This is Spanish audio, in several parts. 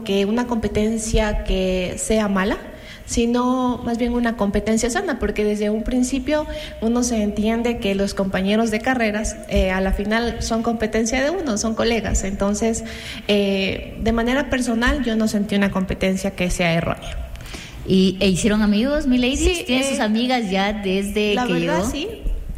que una competencia que sea mala, sino más bien una competencia sana, porque desde un principio uno se entiende que los compañeros de carreras a la final son competencia de uno, son colegas. Entonces, de manera personal, yo no sentí una competencia que sea errónea. ¿E hicieron amigos, mi lady? Sí, ¿Tienen sus amigas ya desde la que verdad, llegó? Sí.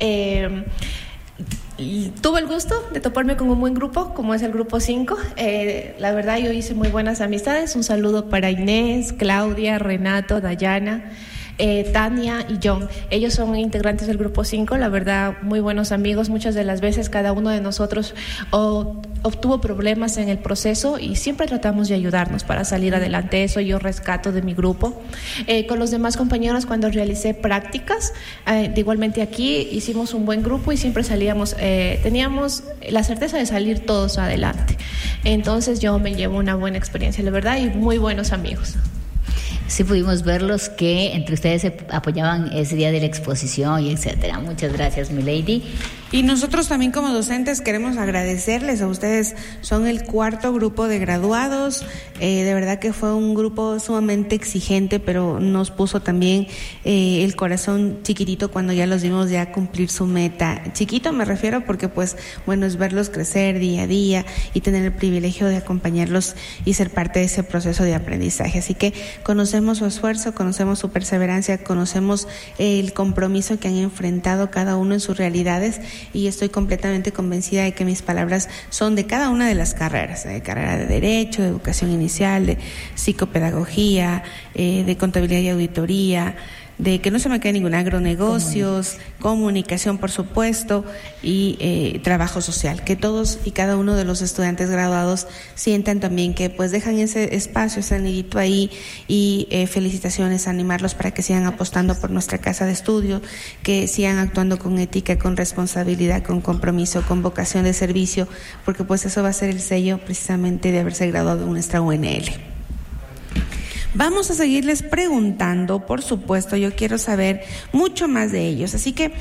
Y tuve el gusto de toparme con un buen grupo, como es el grupo 5. La verdad, yo hice muy buenas amistades. Un saludo para Inés, Claudia, Renato, Dayana, Tania y John. Ellos son integrantes del grupo 5, la verdad, muy buenos amigos. Muchas de las veces cada uno de nosotros obtuvo problemas en el proceso y siempre tratamos de ayudarnos para salir adelante. Eso yo rescato de mi grupo. Con los demás compañeros, cuando realicé prácticas, igualmente aquí hicimos un buen grupo y siempre salíamos, teníamos la certeza de salir todos adelante. Entonces yo me llevo una buena experiencia, la verdad, y muy buenos amigos. Sí, pudimos verlos que entre ustedes se apoyaban ese día de la exposición y etcétera. Muchas gracias, mi lady. Y nosotros también como docentes queremos agradecerles a ustedes. Son el 4º grupo de graduados. De verdad que fue un grupo sumamente exigente, pero nos puso también el corazón chiquitito cuando ya los vimos ya cumplir su meta. Chiquito me refiero porque pues bueno, es verlos crecer día a día y tener el privilegio de acompañarlos y ser parte de ese proceso de aprendizaje. Así que conocemos su esfuerzo, conocemos su perseverancia, conocemos el compromiso que han enfrentado cada uno en sus realidades, y estoy completamente convencida de que mis palabras son de cada una de las carreras, de carrera de Derecho, de Educación Inicial, de Psicopedagogía, de Contabilidad y Auditoría, de que no se me quede ninguna, agronegocios, comunicación por supuesto, y trabajo social, que todos y cada uno de los estudiantes graduados sientan también que pues dejan ese espacio, ese nidito ahí, y felicitaciones, animarlos para que sigan apostando por nuestra casa de estudio, que sigan actuando con ética, con responsabilidad, con compromiso, con vocación de servicio, porque pues eso va a ser el sello precisamente de haberse graduado de nuestra UNL. Vamos a seguirles preguntando, por supuesto, yo quiero saber mucho más de ellos, así que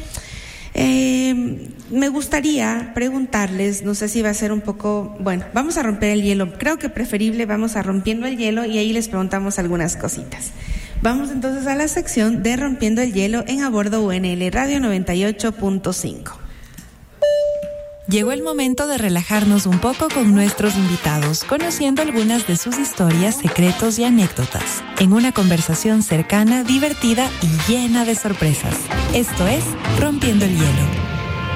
me gustaría preguntarles, no sé si va a ser un poco, bueno, vamos a romper el hielo, creo que preferible vamos a rompiendo el hielo y ahí les preguntamos algunas cositas. Vamos entonces a la sección de Rompiendo el Hielo en A Bordo UNL Radio 98.5. Llegó el momento de relajarnos un poco con nuestros invitados, conociendo algunas de sus historias, secretos y anécdotas, en una conversación cercana, divertida y llena de sorpresas. Esto es Rompiendo el Hielo.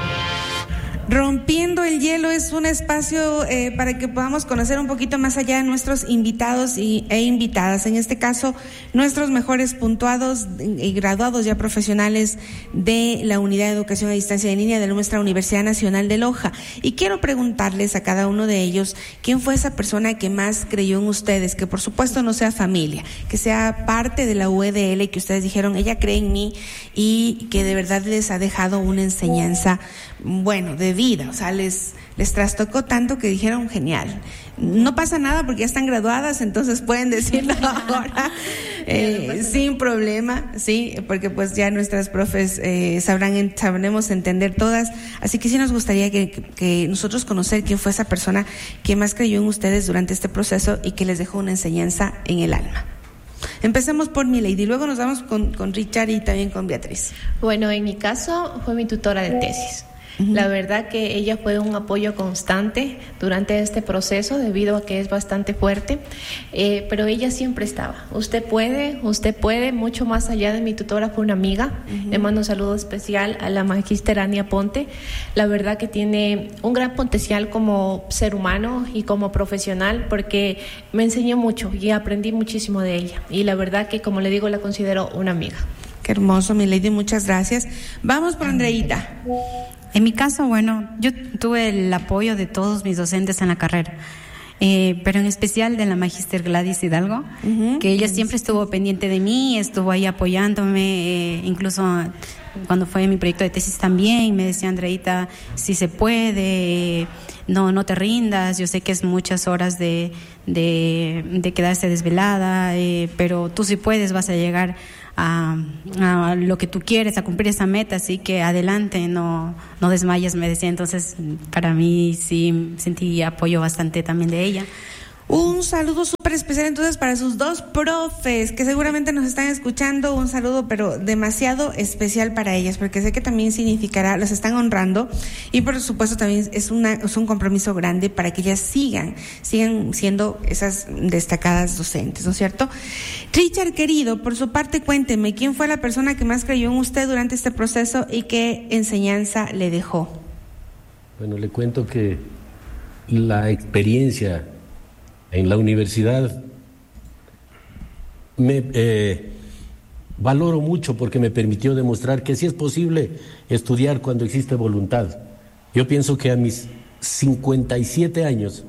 Rompiendo el Hielo es un espacio para que podamos conocer un poquito más allá de nuestros invitados e invitadas. En este caso, nuestros mejores puntuados y graduados ya profesionales de la Unidad de Educación a Distancia en Línea de nuestra Universidad Nacional de Loja. Y quiero preguntarles a cada uno de ellos, ¿quién fue esa persona que más creyó en ustedes? Que por supuesto no sea familia, que sea parte de la UEDL, que ustedes dijeron, ella cree en mí, y que de verdad les ha dejado una enseñanza, bueno, de vida, o sea, les trastocó tanto que dijeron genial. No pasa nada porque ya están graduadas, entonces pueden decirlo ahora sin problema, sí, porque pues ya nuestras profes sabremos entender todas. Así que sí nos gustaría que nosotros conocer quién fue esa persona que más creyó en ustedes durante este proceso y que les dejó una enseñanza en el alma. Empecemos por mi lady, luego nos vamos con Richard y también con Beatriz. Bueno, en mi caso fue mi tutora de tesis. La verdad que ella fue un apoyo constante durante este proceso debido a que es bastante fuerte, pero ella siempre estaba. Usted puede, mucho más allá de mi tutora fue una amiga. Le mando un saludo especial a la magíster Ania Ponte. La verdad que tiene un gran potencial como ser humano y como profesional porque me enseñó mucho y aprendí muchísimo de ella. Y la verdad que, como le digo, la considero una amiga. Qué hermoso, mi lady, muchas gracias. Vamos por Andreita. En mi caso, bueno, yo tuve el apoyo de todos mis docentes en la carrera, pero en especial de la magíster Gladys Hidalgo, que ella siempre estuvo pendiente de mí, estuvo ahí apoyándome, incluso cuando fue mi proyecto de tesis también, me decía, Andreita, si se puede, no te rindas, yo sé que es muchas horas de quedarse desvelada, pero tú si puedes vas a llegar a lo que tú quieres, a cumplir esa meta, así que adelante, no desmayes, me decía. Entonces para mí sí sentí apoyo bastante también de ella. Un saludo súper especial entonces para sus dos profes que seguramente nos están escuchando. Un saludo pero demasiado especial para ellas, porque sé que también significará, las están honrando, y por supuesto también es un compromiso grande para que ellas sigan siendo esas destacadas docentes, ¿no es cierto? Richard, querido, por su parte cuénteme, ¿quién fue la persona que más creyó en usted durante este proceso y qué enseñanza le dejó? Bueno, le cuento que la experiencia en la universidad valoro mucho porque me permitió demostrar que sí es posible estudiar cuando existe voluntad. Yo pienso que a mis 57 años,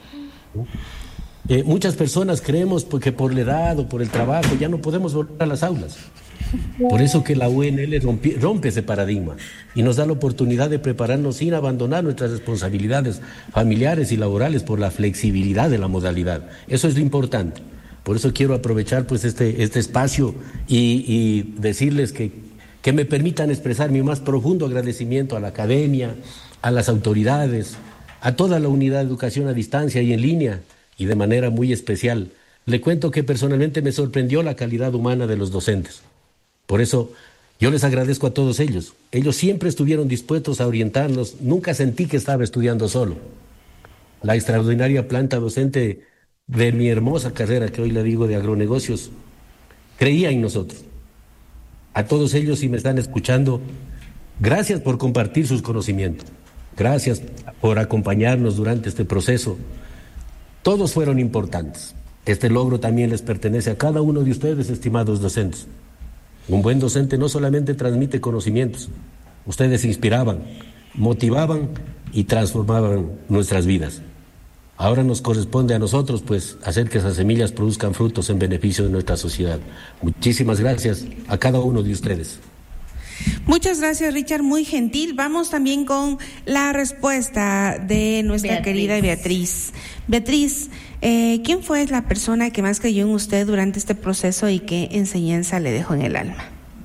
muchas personas creemos que por la edad o por el trabajo ya no podemos volver a las aulas. Por eso que la UNL rompe ese paradigma y nos da la oportunidad de prepararnos sin abandonar nuestras responsabilidades familiares y laborales por la flexibilidad de la modalidad. Eso es lo importante. Por eso quiero aprovechar pues este espacio y decirles que me permitan expresar mi más profundo agradecimiento a la academia, a las autoridades, a toda la unidad de educación a distancia y en línea, y de manera muy especial. Le cuento que personalmente me sorprendió la calidad humana de los docentes. Por eso yo les agradezco a todos ellos. Ellos siempre estuvieron dispuestos a orientarnos. Nunca sentí que estaba estudiando solo. La extraordinaria planta docente de mi hermosa carrera, que hoy le digo de agronegocios, creía en nosotros. A todos ellos, si me están escuchando, gracias por compartir sus conocimientos. Gracias por acompañarnos durante este proceso. Todos fueron importantes. Este logro también les pertenece a cada uno de ustedes, estimados docentes. Un buen docente no solamente transmite conocimientos, ustedes inspiraban, motivaban y transformaban nuestras vidas. Ahora nos corresponde a nosotros, pues, hacer que esas semillas produzcan frutos en beneficio de nuestra sociedad. Muchísimas gracias a cada uno de ustedes. Muchas gracias, Richard, muy gentil. Vamos también con la respuesta de nuestra querida Beatriz. Beatriz, ¿quién fue la persona que más creyó en usted durante este proceso y qué enseñanza le dejó en el alma?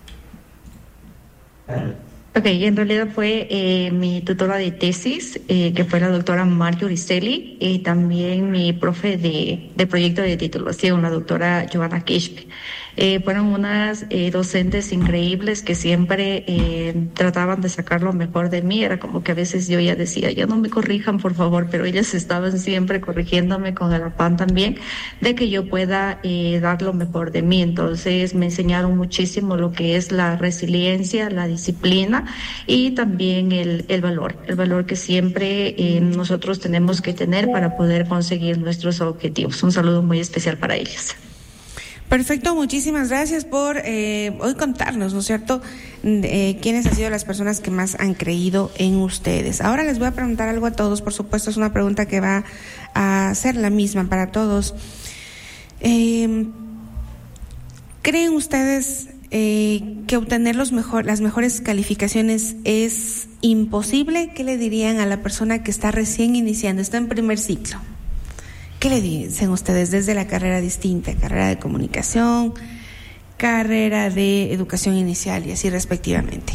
Ok, en realidad fue mi tutora de tesis, que fue la doctora Mario Uricelli, y también mi profe de proyecto de titulación, la doctora Joana Kishpe. Fueron unas docentes increíbles que siempre trataban de sacar lo mejor de mí. Era como que a veces yo ya decía, ya no me corrijan por favor, pero ellas estaban siempre corrigiéndome con el afán también de que yo pueda dar lo mejor de mí. Entonces me enseñaron muchísimo lo que es la resiliencia, la disciplina y también el valor que siempre nosotros tenemos que tener para poder conseguir nuestros objetivos. Un saludo muy especial para ellas. Perfecto, muchísimas gracias por hoy contarnos, ¿no es cierto?, quiénes han sido las personas que más han creído en ustedes. Ahora les voy a preguntar algo a todos, por supuesto es una pregunta que va a ser la misma para todos. ¿Creen ustedes que obtener las mejores calificaciones es imposible? ¿Qué le dirían a la persona que está recién iniciando, está en primer ciclo? ¿Qué le dicen ustedes desde la carrera distinta, carrera de comunicación, carrera de educación inicial y así respectivamente?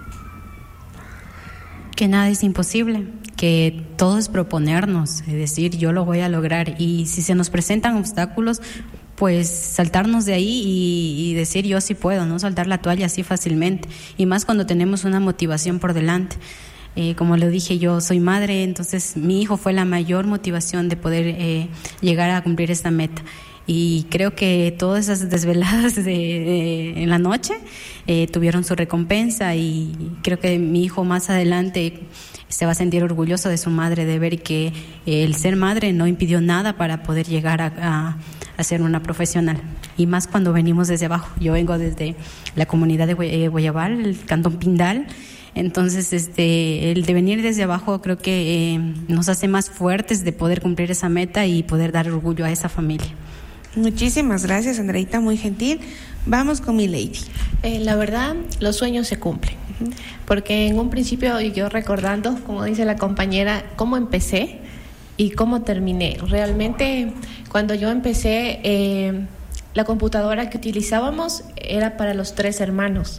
Que nada es imposible, que todo es proponernos, es decir, yo lo voy a lograr, y si se nos presentan obstáculos, pues saltarnos de ahí y decir yo sí puedo, no saltar la toalla así fácilmente, y más cuando tenemos una motivación por delante. Como lo dije, yo soy madre, entonces mi hijo fue la mayor motivación de poder llegar a cumplir esta meta. Y creo que todas esas desveladas en la noche tuvieron su recompensa, y creo que mi hijo más adelante se va a sentir orgulloso de su madre, de ver que el ser madre no impidió nada para poder llegar a ser una profesional. Y más cuando venimos desde abajo. Yo vengo desde la comunidad de Guayabal, el cantón Pindal. Entonces, el de venir desde abajo creo que nos hace más fuertes de poder cumplir esa meta y poder dar orgullo a esa familia. Muchísimas gracias, Andreita, muy gentil. Vamos con mi lady. La verdad, los sueños se cumplen. Porque en un principio, yo recordando, como dice la compañera, cómo empecé y cómo terminé. Realmente, cuando yo empecé, la computadora que utilizábamos era para los 3 hermanos.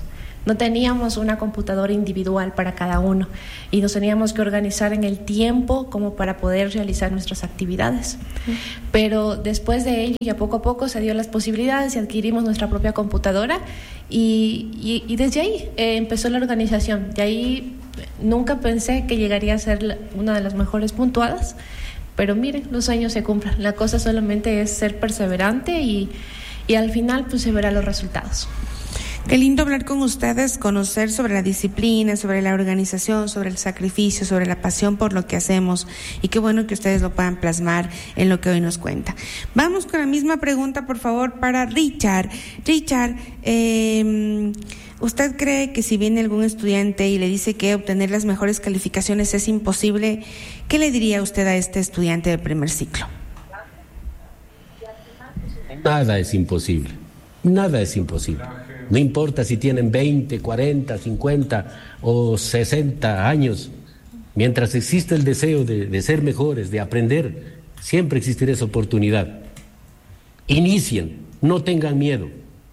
no teníamos una computadora individual para cada uno y nos teníamos que organizar en el tiempo como para poder realizar nuestras actividades. Pero después de ello, ya poco a poco se dio las posibilidades y adquirimos nuestra propia computadora y desde ahí empezó la organización. De ahí nunca pensé que llegaría a ser una de las mejores puntuadas, pero miren, los sueños se cumplen. La cosa solamente es ser perseverante y al final pues se verán los resultados. Qué lindo hablar con ustedes, conocer sobre la disciplina, sobre la organización, sobre el sacrificio, sobre la pasión por lo que hacemos, y qué bueno que ustedes lo puedan plasmar en lo que hoy nos cuenta. Vamos con la misma pregunta, por favor, para Richard. Richard, ¿usted cree que si viene algún estudiante y le dice que obtener las mejores calificaciones es imposible, qué le diría usted a este estudiante del primer ciclo? Nada es imposible, nada es imposible. No importa si tienen 20, 40, 50 o 60 años, mientras existe el deseo de ser mejores, de aprender, siempre existirá esa oportunidad. Inicien, no tengan miedo.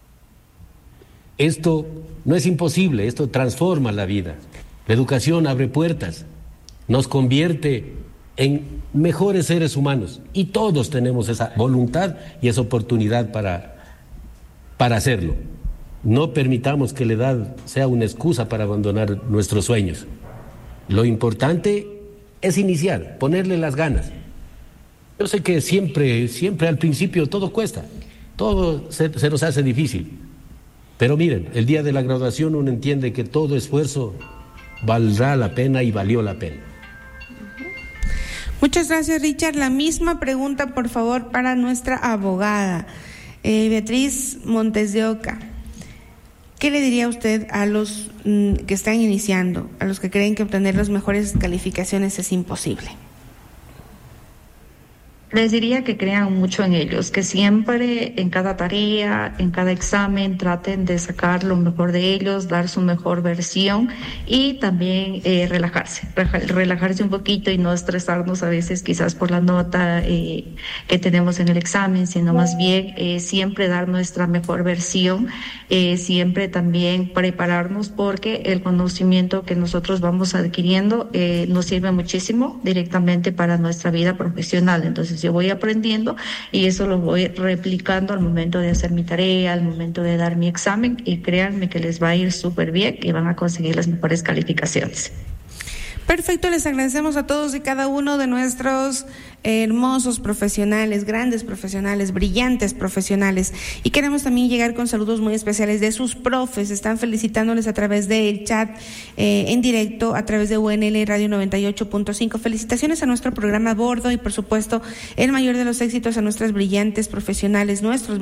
Esto no es imposible, esto transforma la vida. La educación abre puertas, nos convierte en mejores seres humanos y todos tenemos esa voluntad y esa oportunidad para hacerlo. No permitamos que la edad sea una excusa para abandonar nuestros sueños. Lo importante es iniciar, ponerle las ganas. Yo sé que siempre al principio todo cuesta, todo se nos hace difícil. Pero miren, el día de la graduación uno entiende que todo esfuerzo valdrá la pena y valió la pena. Muchas gracias, Richard. La misma pregunta, por favor, para nuestra abogada, Beatriz Montes de Oca. ¿Qué le diría usted a los que están iniciando, a los que creen que obtener las mejores calificaciones es imposible? Les diría que crean mucho en ellos, que siempre en cada tarea, en cada examen traten de sacar lo mejor de ellos, dar su mejor versión y también relajarse un poquito y no estresarnos a veces quizás por la nota que tenemos en el examen, sino más bien siempre dar nuestra mejor versión, siempre también prepararnos porque el conocimiento que nosotros vamos adquiriendo nos sirve muchísimo directamente para nuestra vida profesional. Entonces yo voy aprendiendo y eso lo voy replicando al momento de hacer mi tarea, al momento de dar mi examen, y créanme que les va a ir súper bien y van a conseguir las mejores calificaciones. Perfecto, les agradecemos a todos y cada uno de nuestros hermosos profesionales, grandes profesionales, brillantes profesionales, y queremos también llegar con saludos muy especiales de sus profes. Están felicitándoles a través del chat en directo a través de UNL Radio 98.5. Felicitaciones a nuestro programa a bordo y por supuesto el mayor de los éxitos a nuestros brillantes profesionales.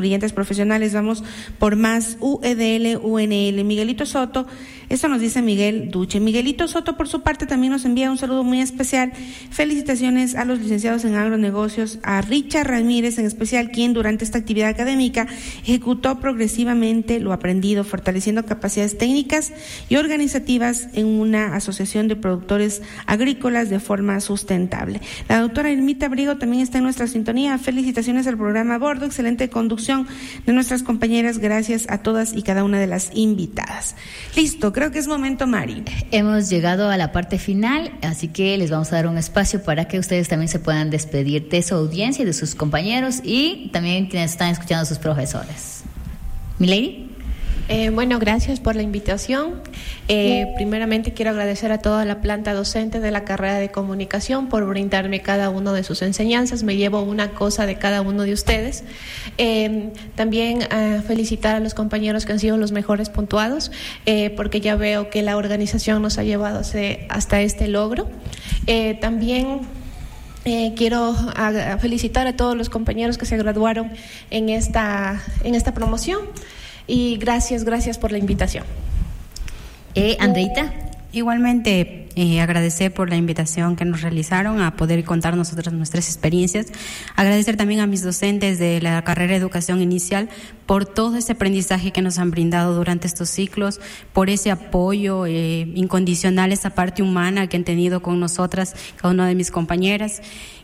Vamos por más UEDL, UNL. Miguelito Soto, esto nos dice Miguel Duche. Miguelito Soto por su parte también nos envía un saludo muy especial. Felicitaciones a los licenciados en agronegocios, a Richard Ramírez en especial, quien durante esta actividad académica ejecutó progresivamente lo aprendido, fortaleciendo capacidades técnicas y organizativas en una asociación de productores agrícolas de forma sustentable. La doctora Irmita Brigo también está en nuestra sintonía. Felicitaciones al programa a bordo, excelente conducción de nuestras compañeras. Gracias a todas y cada una de las invitadas. Listo, creo que es momento, Mari. Hemos llegado a la parte final, así que les vamos a dar un espacio para que ustedes también se puedan despedir de su audiencia y de sus compañeros y también quienes están escuchando a sus profesores. Milady. Bueno, gracias por la invitación. Primeramente quiero agradecer a toda la planta docente de la carrera de comunicación por brindarme cada una de sus enseñanzas. Me llevo una cosa de cada uno de ustedes. También felicitar a los compañeros que han sido los mejores puntuados, porque ya veo que la organización nos ha llevado hasta este logro. También quiero felicitar a todos los compañeros que se graduaron en esta promoción. Y gracias por la invitación. Andreita. Igualmente, agradecer por la invitación que nos realizaron a poder contar nosotros nuestras experiencias. Agradecer también a mis docentes de la carrera de Educación Inicial por todo ese aprendizaje que nos han brindado durante estos ciclos, por ese apoyo incondicional, esa parte humana que han tenido con nosotras, cada una de mis compañeras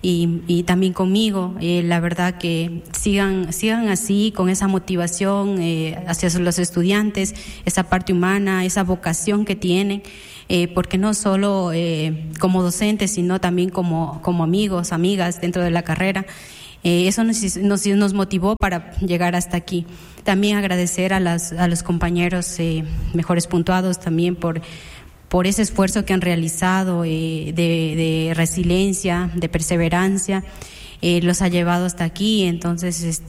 y también conmigo. La verdad que sigan así, con esa motivación hacia los estudiantes, esa parte humana, esa vocación que tienen, porque no solo como docentes, sino también como amigos, amigas dentro de la carrera. Eso nos motivó para llegar hasta aquí. También agradecer a los compañeros mejores puntuados también por ese esfuerzo que han realizado de resiliencia, de perseverancia, los ha llevado hasta aquí. Entonces,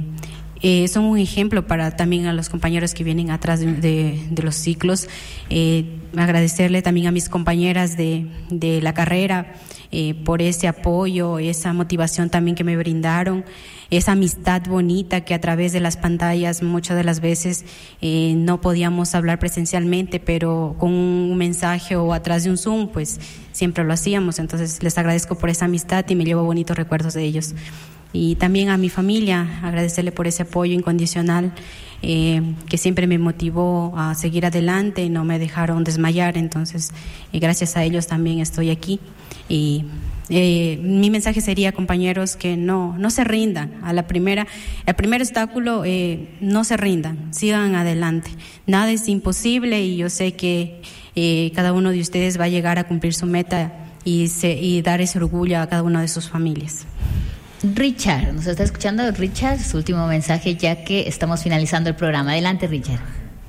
son un ejemplo para también a los compañeros que vienen atrás de los ciclos. Agradecerle también a mis compañeras de la carrera por ese apoyo, esa motivación también que me brindaron, esa amistad bonita que a través de las pantallas muchas de las veces no podíamos hablar presencialmente, pero con un mensaje o atrás de un Zoom pues siempre lo hacíamos. Entonces les agradezco por esa amistad y me llevo bonitos recuerdos de ellos. Y también a mi familia, agradecerle por ese apoyo incondicional que siempre me motivó a seguir adelante y no me dejaron desmayar. Entonces, gracias a ellos también estoy aquí. Y mi mensaje sería, compañeros, que no se rindan. El primer obstáculo, no se rindan, sigan adelante. Nada es imposible y yo sé que cada uno de ustedes va a llegar a cumplir su meta y dar ese orgullo a cada una de sus familias. Richard, nos está escuchando. Richard, su último mensaje ya que estamos finalizando el programa. Adelante, Richard.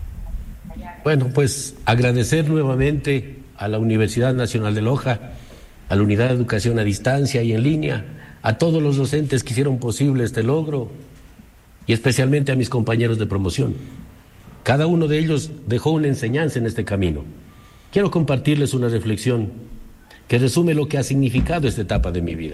Bueno, pues agradecer nuevamente a la Universidad Nacional de Loja, a la Unidad de Educación a Distancia y en Línea, a todos los docentes que hicieron posible este logro y especialmente a mis compañeros de promoción. Cada uno de ellos dejó una enseñanza en este camino. Quiero compartirles una reflexión que resume lo que ha significado esta etapa de mi vida.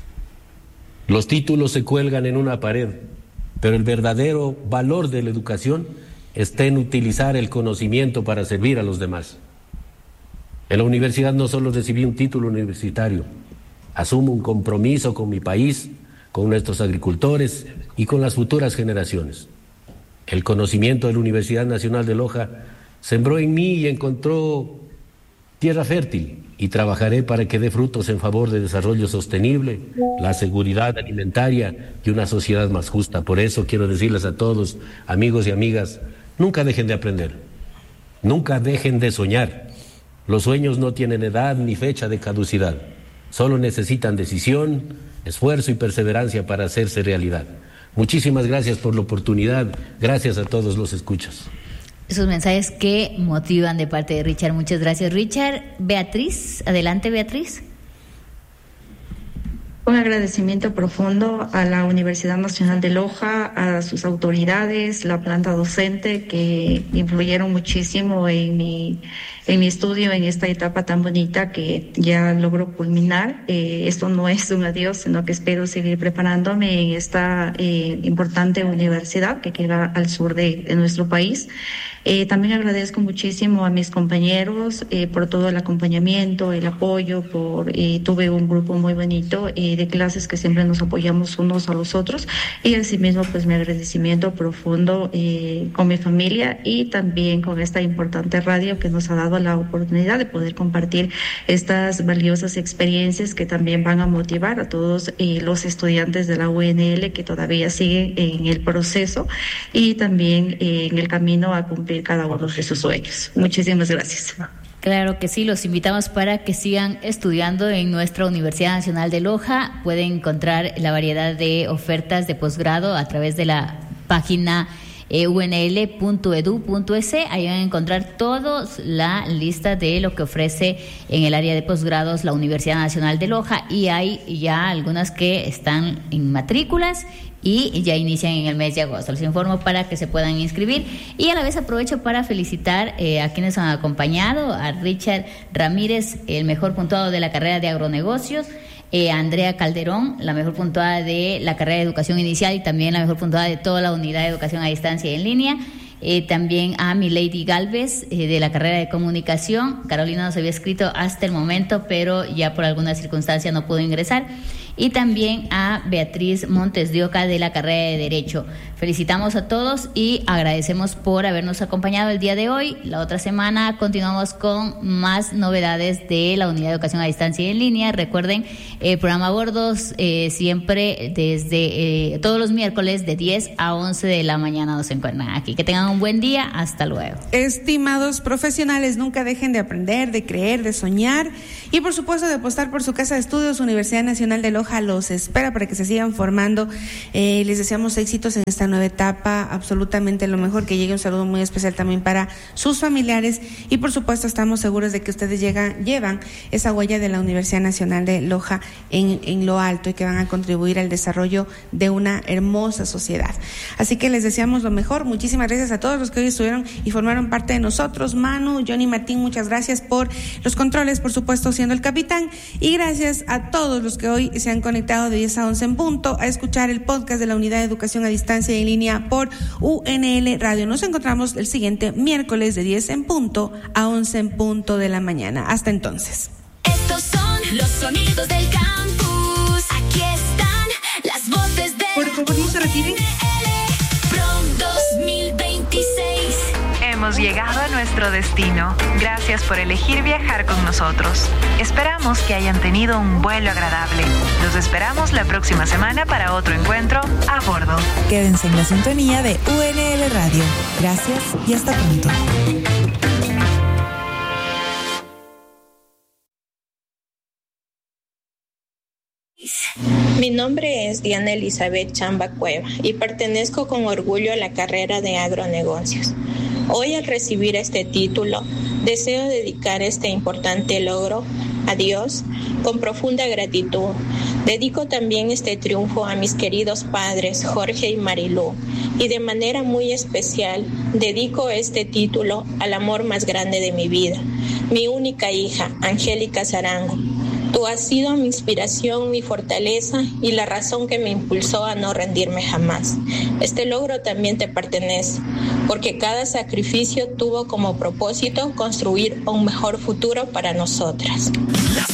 Los títulos se cuelgan en una pared, pero el verdadero valor de la educación está en utilizar el conocimiento para servir a los demás. En la universidad no solo recibí un título universitario, asumo un compromiso con mi país, con nuestros agricultores y con las futuras generaciones. El conocimiento de la Universidad Nacional de Loja sembró en mí y encontró tierra fértil, y trabajaré para que dé frutos en favor del desarrollo sostenible, la seguridad alimentaria y una sociedad más justa. Por eso quiero decirles a todos, amigos y amigas, nunca dejen de aprender, nunca dejen de soñar. Los sueños no tienen edad ni fecha de caducidad, solo necesitan decisión, esfuerzo y perseverancia para hacerse realidad. Muchísimas gracias por la oportunidad, gracias a todos los escuchas. Esos mensajes que motivan de parte de Richard. Muchas gracias, Richard. Beatriz, adelante, Beatriz. Un agradecimiento profundo a la Universidad Nacional de Loja, a sus autoridades, la planta docente que influyeron muchísimo en mi estudio en esta etapa tan bonita que ya logro culminar. Esto no es un adiós, sino que espero seguir preparándome en esta importante universidad que queda al sur de nuestro país. También agradezco muchísimo a mis compañeros por todo el acompañamiento, el apoyo, tuve un grupo muy bonito de clases que siempre nos apoyamos unos a los otros, y asimismo pues mi agradecimiento profundo con mi familia y también con esta importante radio que nos ha dado la oportunidad de poder compartir estas valiosas experiencias que también van a motivar a todos los estudiantes de la UNL que todavía siguen en el proceso y también en el camino a cumplir cada uno de sus sueños. Muchísimas gracias. Claro que sí, los invitamos para que sigan estudiando en nuestra Universidad Nacional de Loja. Pueden encontrar la variedad de ofertas de posgrado a través de la página unl.edu.es. Ahí van a encontrar todos la lista de lo que ofrece en el área de posgrados la Universidad Nacional de Loja, y hay ya algunas que están en matrículas y ya inician en el mes de agosto. Les informo para que se puedan inscribir, y a la vez aprovecho para felicitar a quienes han acompañado: a Richard Ramírez, el mejor puntuado de la carrera de agronegocios, a Andrea Calderón, la mejor puntuada de la carrera de educación inicial y también la mejor puntuada de toda la unidad de educación a distancia y en línea, también a Milady Galvez de la carrera de comunicación. Carolina nos había escrito hasta el momento, pero ya por alguna circunstancia no pudo ingresar. Y también a Beatriz Montes de Oca de la carrera de Derecho. Felicitamos a todos y agradecemos por habernos acompañado el día de hoy. La otra semana continuamos con más novedades de la Unidad de Educación a Distancia y en Línea. Recuerden, el programa a bordos siempre desde todos los miércoles de 10 a 11 de la mañana nos encuentran aquí. Que tengan un buen día. Hasta luego. Estimados profesionales, nunca dejen de aprender, de creer, de soñar y por supuesto de apostar por su casa de estudios. Universidad Nacional de Loja los espera para que se sigan formando. Les deseamos éxitos en esta nueva etapa, absolutamente lo mejor, que llegue un saludo muy especial también para sus familiares y por supuesto estamos seguros de que ustedes llevan esa huella de la Universidad Nacional de Loja en lo alto y que van a contribuir al desarrollo de una hermosa sociedad. Así que les deseamos lo mejor. Muchísimas gracias a todos los que hoy estuvieron y formaron parte de nosotros. Manu, Johnny, Martín, muchas gracias por los controles, por supuesto siendo el capitán, y gracias a todos los que hoy se han conectado de 10 a 11 en punto a escuchar el podcast de la Unidad de Educación a Distancia y en Línea por UNL Radio. Nos encontramos el siguiente miércoles de 10 en punto a 11 en punto de la mañana. Hasta entonces. Estos son los sonidos del campus. Aquí están las voces de Por favor, no se retiren. Prom 2026. Hemos llegado a nuestro destino. Gracias por elegir viajar con nosotros. Esperamos que hayan tenido un vuelo agradable. Los esperamos la próxima semana para otro encuentro a bordo. Quédense en la sintonía de UNL Radio. Gracias y hasta pronto. Mi nombre es Diana Elizabeth Chamba Cueva y pertenezco con orgullo a la carrera de agronegocios. Hoy, al recibir este título, deseo dedicar este importante logro a Dios con profunda gratitud. Dedico también este triunfo a mis queridos padres Jorge y Marilú y de manera muy especial dedico este título al amor más grande de mi vida, mi única hija, Angélica Zarango. Tú has sido mi inspiración, mi fortaleza y la razón que me impulsó a no rendirme jamás. Este logro también te pertenece, porque cada sacrificio tuvo como propósito construir un mejor futuro para nosotras. Las